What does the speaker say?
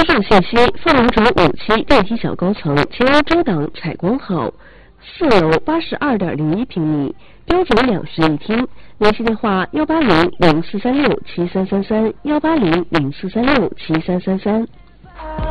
放信息：凤楼主5期电梯小高层，前屋遮挡采光好，4楼82.01平米，标准2室1厅。联系电话：18004367333，18004367333。